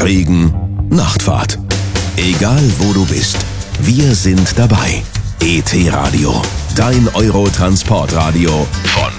Regen, Nachtfahrt. Egal wo du bist, wir sind dabei. ET Radio, dein Eurotransportradio von